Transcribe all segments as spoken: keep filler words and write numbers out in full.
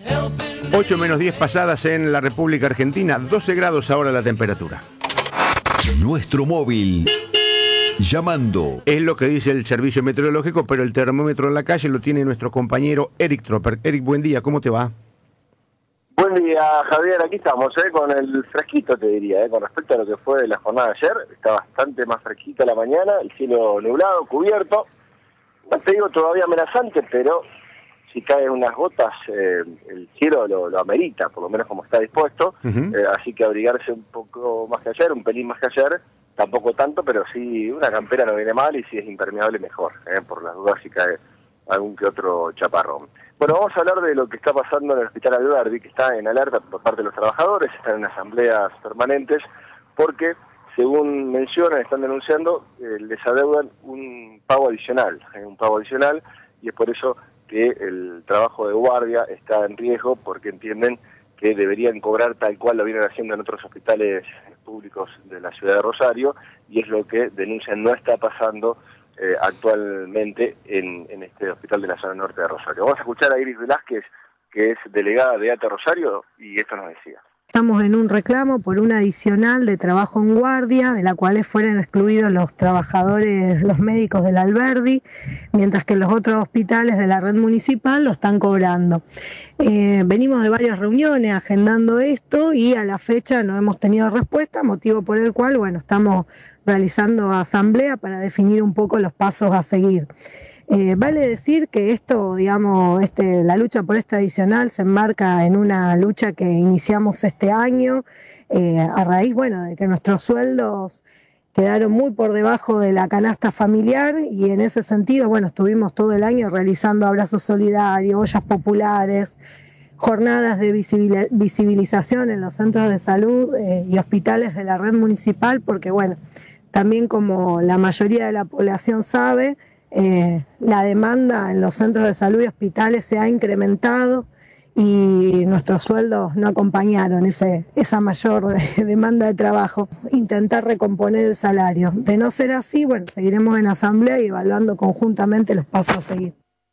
ocho menos diez pasadas en la República Argentina, doce grados ahora la temperatura. Nuestro móvil. Llamando. Es lo que dice el servicio meteorológico, pero el termómetro en la calle lo tiene nuestro compañero Eric Tropper. Eric, buen día, ¿cómo te va? Buen día, Javier, aquí estamos, ¿eh? Con el fresquito, te diría, ¿eh? Con respecto a lo que fue la jornada de ayer, está bastante más fresquita la mañana, el cielo nublado, cubierto, no te digo todavía amenazante, pero si caen unas gotas, eh, el cielo lo, lo amerita, por lo menos como está dispuesto, uh-huh. eh, así que abrigarse un poco más que ayer, un pelín más que ayer, tampoco tanto, pero sí, una campera no viene mal y si es impermeable mejor, ¿eh? Por las dudas si cae algún que otro chaparrón. Bueno, vamos a hablar de lo que está pasando en el Hospital Alberdi, que está en alerta por parte de los trabajadores, están en asambleas permanentes, porque, según mencionan, están denunciando, eh, les adeudan un pago adicional, eh, un pago adicional, y es por eso que el trabajo de guardia está en riesgo, porque entienden que deberían cobrar tal cual lo vienen haciendo en otros hospitales públicos de la ciudad de Rosario, y es lo que denuncian no está pasando Eh, actualmente en, en este hospital de la zona norte de Rosario. Vamos a escuchar a Iris Velázquez, que es delegada de A T E Rosario, y esto nos decía. Estamos en un reclamo por un adicional de trabajo en guardia, de la cual fueron excluidos los trabajadores, los médicos del Alberdi, mientras que los otros hospitales de la red municipal lo están cobrando. Eh, venimos de varias reuniones agendando esto y a la fecha no hemos tenido respuesta, motivo por el cual, bueno, estamos realizando asamblea para definir un poco los pasos a seguir. Eh, vale decir que esto, digamos, este, la lucha por este adicional se enmarca en una lucha que iniciamos este año, eh, a raíz, bueno, de que nuestros sueldos quedaron muy por debajo de la canasta familiar y en ese sentido, bueno, estuvimos todo el año realizando abrazos solidarios, ollas populares, jornadas de visibilización en los centros de salud eh, y hospitales de la red municipal, porque, bueno, también como la mayoría de la población sabe, Eh, la demanda en los centros de salud y hospitales se ha incrementado y nuestros sueldos no acompañaron ese, esa mayor demanda de trabajo. Intentar recomponer el salario. De no ser así, bueno, seguiremos en asamblea y evaluando conjuntamente los pasos a seguir.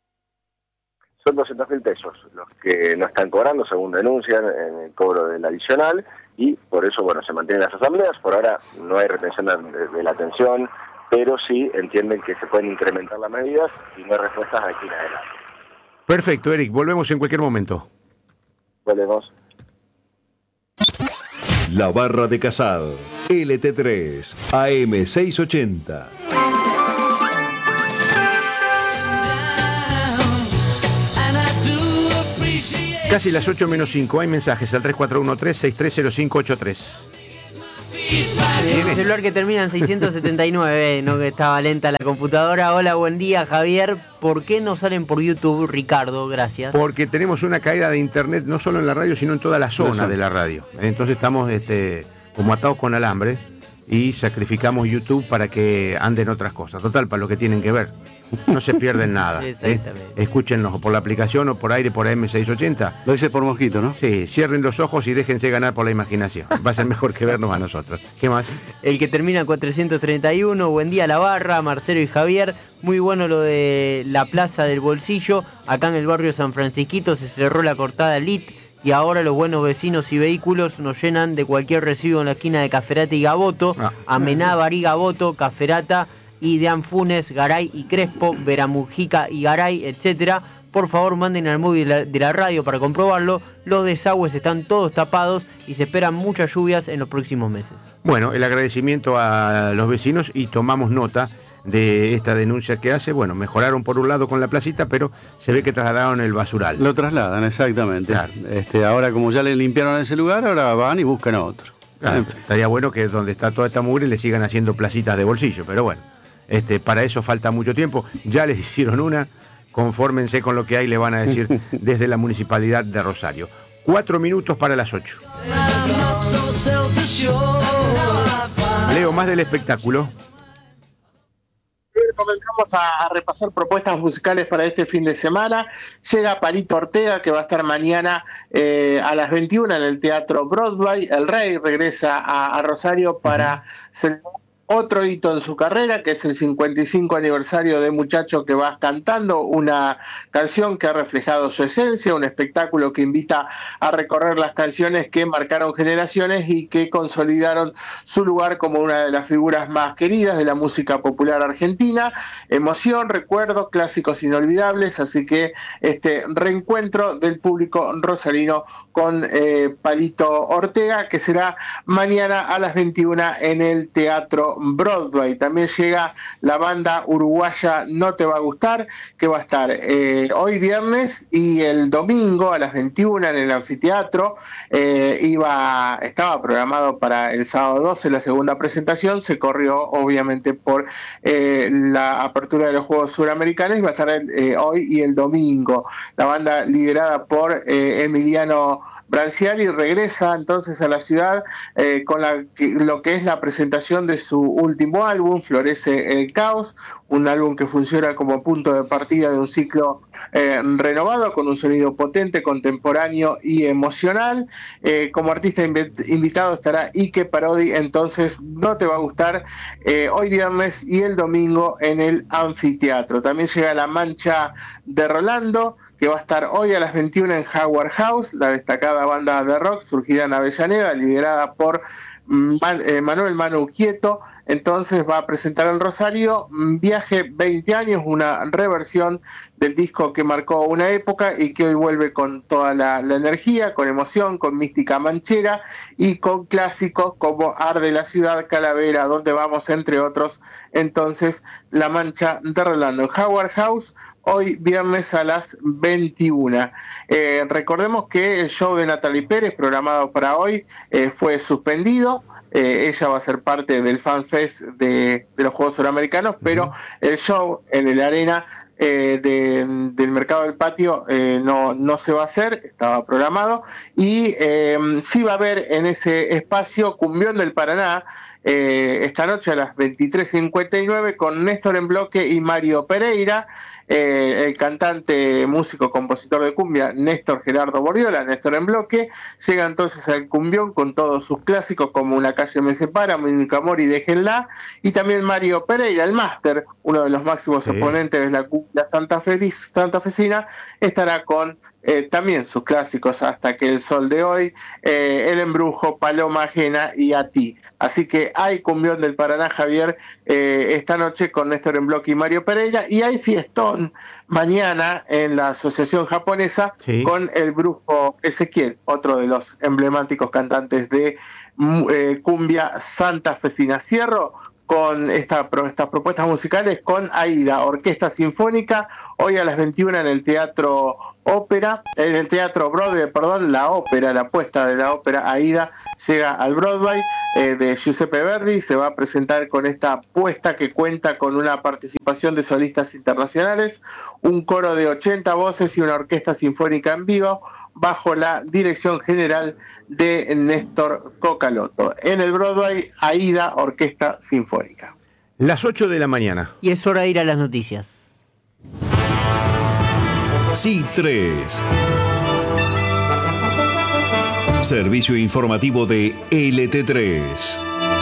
Son doscientos mil pesos los que no están cobrando, según denuncian, en el cobro del adicional, y por eso, bueno, se mantienen las asambleas. Por ahora no hay retención de, de la atención, pero sí entienden que se pueden incrementar las medidas y no hay respuestas aquí en adelante. Perfecto, Eric, volvemos en cualquier momento. Volvemos. La Barra de Casal, L T tres, A M seiscientos ochenta. Casi las ocho menos cinco, hay mensajes al tres cuatro uno tres, seis tres cero cinco ocho tres. El celular que termina en seiscientos setenta y nueve, no que estaba lenta la computadora. Hola, buen día, Javier. ¿Por qué no salen por YouTube, Ricardo? Gracias. Porque tenemos una caída de internet no solo en la radio, sino en toda la zona de la radio. Entonces estamos este, como atados con alambre y sacrificamos YouTube para que anden otras cosas. Total, para lo que tienen que ver. No se pierden nada. ¿eh? Escúchenlos por la aplicación o por aire por A M seiscientos ochenta. Lo dice por mosquito, ¿no? Sí, cierren los ojos y déjense ganar por la imaginación. Va a ser mejor que vernos a nosotros. ¿Qué más? El que termina en cuatrocientos treinta y uno. Buen día, La Barra, Marcelo y Javier. Muy bueno lo de la Plaza del Bolsillo. Acá en el barrio San Francisquito se cerró la cortada Elite y ahora los buenos vecinos y vehículos nos llenan de cualquier residuo en la esquina de Caferata y Gaboto. Ah. Amenábar y Gaboto, Caferata y de Anfunes, Garay y Crespo, Veramujica y Garay, etcétera. Por favor, manden al móvil de la, de la radio para comprobarlo. Los desagües están todos tapados y se esperan muchas lluvias en los próximos meses. Bueno, el agradecimiento a los vecinos y tomamos nota de esta denuncia que hace. Bueno, mejoraron por un lado con la placita, pero se ve que trasladaron el basural. Lo trasladan, exactamente. Claro. Este, ahora, como ya le limpiaron ese lugar, ahora van y buscan otro. Claro, estaría bueno que donde está toda esta mugre le sigan haciendo placitas de bolsillo, pero bueno. Este, para eso falta mucho tiempo. Ya les hicieron una, confórmense con lo que hay, le van a decir desde la Municipalidad de Rosario. Cuatro minutos para las ocho. Leo, más del espectáculo. Comenzamos a, a repasar propuestas musicales para este fin de semana. Llega Palito Ortega, que va a estar mañana eh, a las veintiuna en el Teatro Broadway. El Rey regresa a, a Rosario para celebrar otro hito en su carrera, que es el cincuenta y cinco aniversario de Muchacho que vas cantando, una canción que ha reflejado su esencia, un espectáculo que invita a recorrer las canciones que marcaron generaciones y que consolidaron su lugar como una de las figuras más queridas de la música popular argentina. Emoción, recuerdo, clásicos inolvidables, así que este reencuentro del público rosarino con eh, Palito Ortega, que será mañana a las veintiuna en el Teatro Broadway. También llega la banda uruguaya No Te Va a Gustar, que va a estar eh, hoy viernes y el domingo a las veintiuna en el anfiteatro. Eh, iba, estaba programado para el sábado doce la segunda presentación, se corrió obviamente por eh, la apertura de los Juegos Suramericanos y va a estar eh, hoy y el domingo. La banda liderada por eh, Emiliano Branciali regresa entonces a la ciudad eh, con la, lo que es la presentación de su último álbum, Florece el Caos, un álbum que funciona como punto de partida de un ciclo eh, renovado con un sonido potente, contemporáneo y emocional. Eh, como artista inv- invitado estará Ike Parodi, entonces No Te Va a Gustar eh, hoy viernes y el domingo en el anfiteatro. También llega La Mancha de Rolando, que va a estar hoy a las veintiuna en Howard House, la destacada banda de rock surgida en Avellaneda, liderada por Man, eh, Manuel Manu Quieto. Entonces va a presentar en Rosario Viaje veinte años, una reversión del disco que marcó una época y que hoy vuelve con toda la, la energía, con emoción, con mística manchera y con clásicos como Arde la Ciudad, Calavera, Donde Vamos, entre otros. Entonces, La Mancha de Rolando en Howard House, hoy viernes a las veintiuna. Eh, recordemos que el show de Natalie Pérez, programado para hoy, eh, fue suspendido. Eh, ella va a ser parte del Fan Fest de, de los Juegos Suramericanos, pero el show en el Arena eh, de, del Mercado del Patio eh, no, no se va a hacer, estaba programado, y eh, sí va a haber en ese espacio Cumbión del Paraná, eh, esta noche a las veintitrés cincuenta y nueve con Néstor en Bloque y Mario Pereira. Eh, el cantante, músico, compositor de cumbia Néstor Gerardo Borriola, Néstor en Bloque, llega entonces al cumbión con todos sus clásicos como Una calle me separa, Mi único amor y Déjenla, y también Mario Pereira, el máster, uno de los máximos sí. exponentes de la cumbia santafesina, estará con Eh, también sus clásicos Hasta que el sol de hoy, eh, El embrujo, Paloma ajena y A ti. Así que hay cumbión del Paraná, Javier, eh, esta noche con Néstor en Bloque y Mario Pereira, y hay fiestón mañana en la Asociación Japonesa sí. con el brujo Ezequiel, otro de los emblemáticos cantantes de eh, cumbia santafesina. Cierro con esta, estas propuestas musicales con AIDA, Orquesta Sinfónica, hoy a las veintiuna en el Teatro Ópera, en el Teatro Broadway, perdón, la ópera, la puesta de la ópera AIDA llega al Broadway eh, de Giuseppe Verdi, se va a presentar con esta puesta que cuenta con una participación de solistas internacionales, un coro de ochenta voces y una orquesta sinfónica en vivo, bajo la dirección general de Néstor Cocalotto. En el Broadway, AIDA, Orquesta Sinfónica. Las ocho de la mañana. Y es hora de ir a las noticias. C tres. Servicio informativo de L T tres.